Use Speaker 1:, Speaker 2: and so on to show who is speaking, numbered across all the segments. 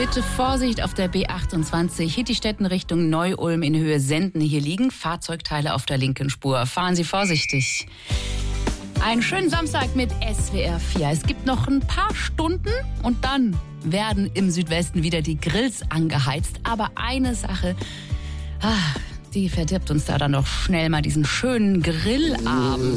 Speaker 1: Bitte Vorsicht auf der B28, Hittistetten Richtung Neu-Ulm in Höhe Senden. Hier liegen Fahrzeugteile auf der linken Spur. Fahren Sie vorsichtig. Einen schönen Samstag mit SWR 4. Es gibt noch ein paar Stunden und dann werden im Südwesten wieder die Grills angeheizt. Aber eine Sache, die verdirbt uns da dann noch schnell mal diesen schönen Grillabend.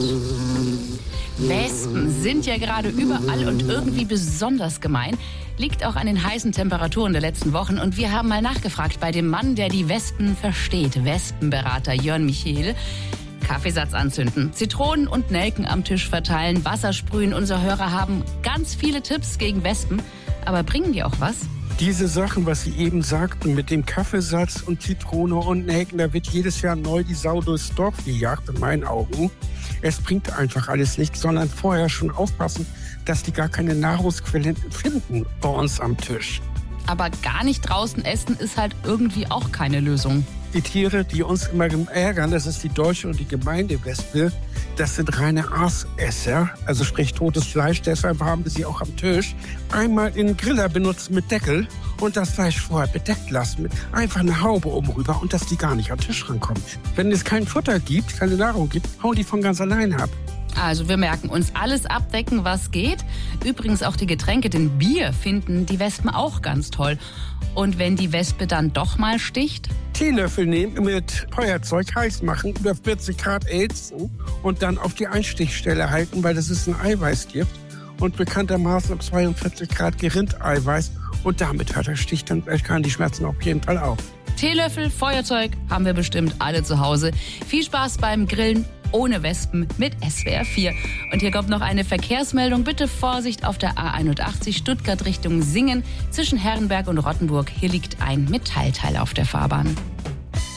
Speaker 1: Wespen sind ja gerade überall und irgendwie besonders gemein. Liegt auch an den heißen Temperaturen der letzten Wochen. Und wir haben mal nachgefragt bei dem Mann, der die Wespen versteht. Wespenberater Jörn Michel. Kaffeesatz anzünden, Zitronen und Nelken am Tisch verteilen, Wasser sprühen. Unsere Hörer haben ganz viele Tipps gegen Wespen. Aber bringen die auch was?
Speaker 2: Diese Sachen, was Sie eben sagten, mit dem Kaffeesatz und Zitrone und Nelken, da wird jedes Jahr neu die Sau durchs Dorf gejagt, in meinen Augen. Es bringt einfach alles nichts, sondern vorher schon aufpassen, dass die gar keine Nahrungsquellen finden bei uns am Tisch.
Speaker 1: Aber gar nicht draußen essen ist halt irgendwie auch keine Lösung.
Speaker 2: Die Tiere, die uns immer ärgern, das ist die deutsche und die Gemeindewespe, das sind reine Aasesser, also sprich totes Fleisch. Deshalb haben wir sie auch am Tisch. Einmal in den Griller benutzen mit Deckel und das Fleisch vorher bedeckt lassen mit einfach eine Haube oben rüber und dass die gar nicht am Tisch rankommen. Wenn es kein Futter gibt, keine Nahrung gibt, hauen die von ganz alleine ab.
Speaker 1: Also wir merken uns, alles abdecken, was geht. Übrigens auch die Getränke, denn Bier finden die Wespen auch ganz toll. Und wenn die Wespe dann doch mal sticht?
Speaker 2: Teelöffel nehmen, mit Feuerzeug heiß machen, über 40 Grad erhitzen und dann auf die Einstichstelle halten, weil das ist ein Eiweißgift und bekanntermaßen ab 42 Grad Rindeiweiß. Und damit hört der Stich, dann kann die Schmerzen auf jeden Fall auf.
Speaker 1: Teelöffel, Feuerzeug haben wir bestimmt alle zu Hause. Viel Spaß beim Grillen ohne Wespen mit SWR 4. Und hier kommt noch eine Verkehrsmeldung. Bitte Vorsicht auf der A81 Stuttgart Richtung Singen zwischen Herrenberg und Rottenburg. Hier liegt ein Metallteil auf der Fahrbahn.